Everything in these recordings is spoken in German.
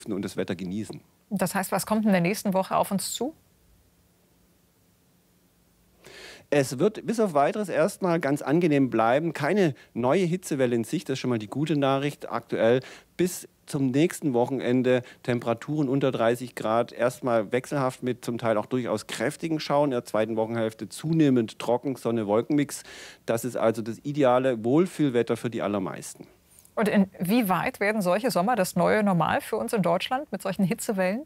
und das Wetter genießen. Das heißt, was kommt in der nächsten Woche auf uns zu? Es wird bis auf Weiteres erstmal ganz angenehm bleiben. Keine neue Hitzewelle in Sicht, das ist schon mal die gute Nachricht. Aktuell bis zum nächsten Wochenende Temperaturen unter 30 Grad. Erstmal wechselhaft mit zum Teil auch durchaus kräftigen Schauern. In der zweiten Wochenhälfte zunehmend trocken, Sonne-Wolken-Mix. Das ist also das ideale Wohlfühlwetter für die allermeisten. Und inwieweit werden solche Sommer das neue Normal für uns in Deutschland mit solchen Hitzewellen?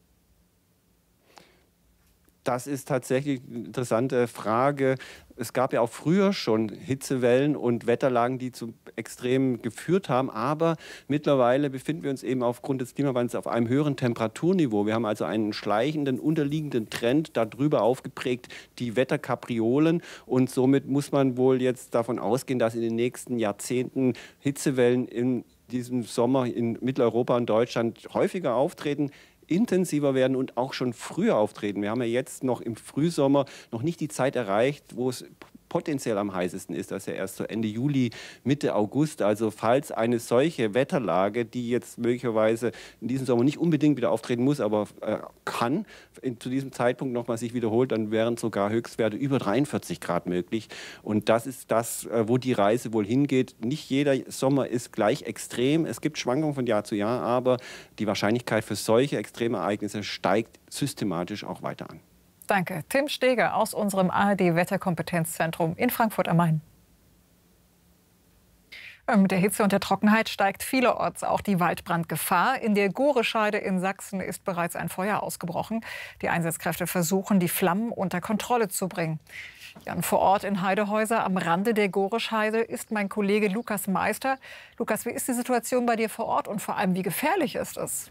Das ist tatsächlich eine interessante Frage. Es gab ja auch früher schon Hitzewellen und Wetterlagen, die zu Extremen geführt haben. Aber mittlerweile befinden wir uns eben aufgrund des Klimawandels auf einem höheren Temperaturniveau. Wir haben also einen schleichenden, unterliegenden Trend darüber aufgeprägt, die Wetterkapriolen. Und somit muss man wohl jetzt davon ausgehen, dass in den nächsten Jahrzehnten Hitzewellen in diesem Sommer in Mitteleuropa und Deutschland häufiger auftreten, intensiver werden und auch schon früher auftreten. Wir haben ja jetzt noch im Frühsommer noch nicht die Zeit erreicht, wo es potenziell am heißesten ist. Das ist ja erst so Ende Juli, Mitte August. Also falls eine solche Wetterlage, die jetzt möglicherweise in diesem Sommer nicht unbedingt wieder auftreten muss, aber kann zu diesem Zeitpunkt noch mal sich wiederholt, dann wären sogar Höchstwerte über 43 Grad möglich. Und das ist das, wo die Reise wohl hingeht. Nicht jeder Sommer ist gleich extrem. Es gibt Schwankungen von Jahr zu Jahr, aber die Wahrscheinlichkeit für solche Extremereignisse steigt systematisch auch weiter an. Danke. Tim Steger aus unserem ARD-Wetterkompetenzzentrum in Frankfurt am Main. Mit der Hitze und der Trockenheit steigt vielerorts auch die Waldbrandgefahr. In der Gorescheide in Sachsen ist bereits ein Feuer ausgebrochen. Die Einsatzkräfte versuchen, die Flammen unter Kontrolle zu bringen. Vor Ort in Heidehäuser am Rande der Gorescheide ist mein Kollege Lukas Meister. Lukas, wie ist die Situation bei dir vor Ort und vor allem, wie gefährlich ist es?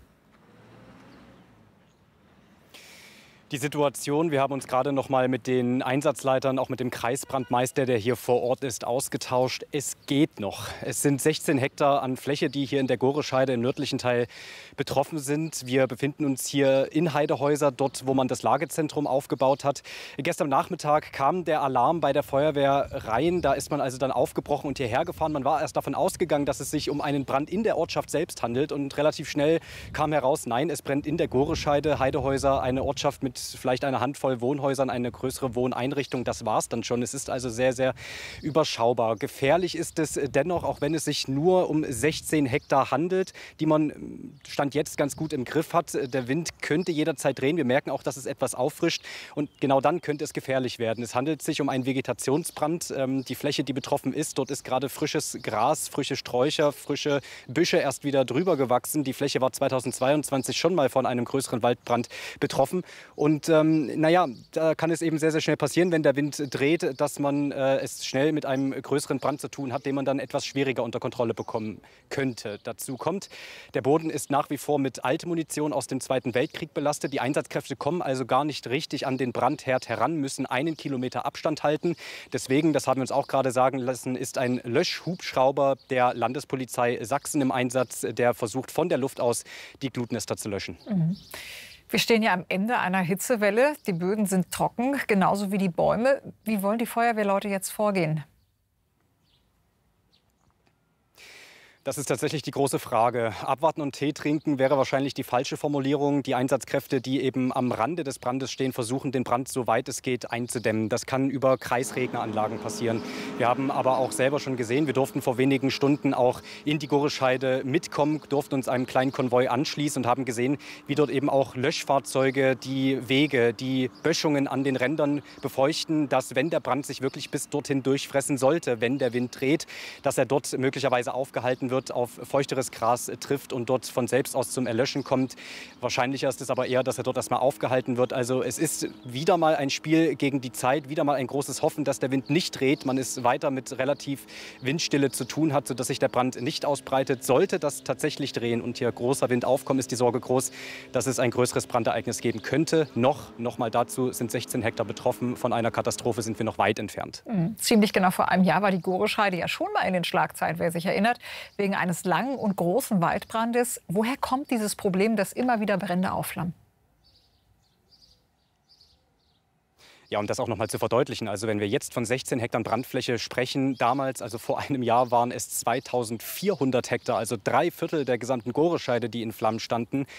Die Situation, wir haben uns gerade noch mal mit den Einsatzleitern, auch mit dem Kreisbrandmeister, der hier vor Ort ist, ausgetauscht. Es geht noch. Es sind 16 Hektar an Fläche, die hier in der Gorescheide im nördlichen Teil betroffen sind. Wir befinden uns hier in Heidehäuser, dort, wo man das Lagezentrum aufgebaut hat. Gestern Nachmittag kam der Alarm bei der Feuerwehr rein. Da ist man also dann aufgebrochen und hierher gefahren. Man war erst davon ausgegangen, dass es sich um einen Brand in der Ortschaft selbst handelt. Und relativ schnell kam heraus, nein, es brennt in der Gorescheide. Heidehäuser, eine Ortschaft mit vielleicht eine Handvoll Wohnhäusern, eine größere Wohneinrichtung. Das war es dann schon. Es ist also sehr, sehr überschaubar. Gefährlich ist es dennoch, auch wenn es sich nur um 16 Hektar handelt, die man Stand jetzt ganz gut im Griff hat. Der Wind könnte jederzeit drehen. Wir merken auch, dass es etwas auffrischt. Und genau dann könnte es gefährlich werden. Es handelt sich um einen Vegetationsbrand. Die Fläche, die betroffen ist, dort ist gerade frisches Gras, frische Sträucher, frische Büsche erst wieder drüber gewachsen. Die Fläche war 2022 schon mal von einem größeren Waldbrand betroffen. Und naja, da kann es eben sehr, sehr schnell passieren, wenn der Wind dreht, dass man es schnell mit einem größeren Brand zu tun hat, den man dann etwas schwieriger unter Kontrolle bekommen könnte. Dazu kommt, der Boden ist nach wie vor mit alter Munition aus dem Zweiten Weltkrieg belastet. Die Einsatzkräfte kommen also gar nicht richtig an den Brandherd heran, müssen 1 Kilometer Abstand halten. Deswegen, das haben wir uns auch gerade sagen lassen, ist ein Löschhubschrauber der Landespolizei Sachsen im Einsatz, der versucht, von der Luft aus die Glutnester zu löschen. Mhm. Wir stehen ja am Ende einer Hitzewelle. Die Böden sind trocken, genauso wie die Bäume. Wie wollen die Feuerwehrleute jetzt vorgehen? Das ist tatsächlich die große Frage. Abwarten und Tee trinken wäre wahrscheinlich die falsche Formulierung. Die Einsatzkräfte, die eben am Rande des Brandes stehen, versuchen, den Brand so weit es geht einzudämmen. Das kann über Kreisregneranlagen passieren. Wir haben aber auch selber schon gesehen, wir durften vor wenigen Stunden auch in die Gorescheide mitkommen, durften uns einem kleinen Konvoi anschließen und haben gesehen, wie dort eben auch Löschfahrzeuge die Wege, die Böschungen an den Rändern befeuchten, dass, wenn der Brand sich wirklich bis dorthin durchfressen sollte, wenn der Wind dreht, dass er dort möglicherweise aufgehalten wird, auf feuchteres Gras trifft und dort von selbst aus zum Erlöschen kommt. Wahrscheinlicher ist es aber eher, dass er dort erstmal aufgehalten wird. Also es ist wieder mal ein Spiel gegen die Zeit, wieder mal ein großes Hoffen, dass der Wind nicht dreht. Man ist weiter mit relativ Windstille zu tun hat, sodass sich der Brand nicht ausbreitet. Sollte das tatsächlich drehen und hier großer Wind aufkommen, ist die Sorge groß, dass es ein größeres Brandereignis geben könnte. Noch mal dazu sind 16 Hektar betroffen. Von einer Katastrophe sind wir noch weit entfernt. Ziemlich genau vor einem Jahr war die Gorescheide ja schon mal in den Schlagzeilen, wer sich erinnert, wegen eines langen und großen Waldbrandes. Woher kommt dieses Problem, dass immer wieder Brände aufflammen? Ja, um das auch noch mal zu verdeutlichen, also wenn wir jetzt von 16 Hektar Brandfläche sprechen, damals, also vor einem Jahr, waren es 2400 Hektar, also 3/4 der gesamten Gorescheide, die in Flammen standen.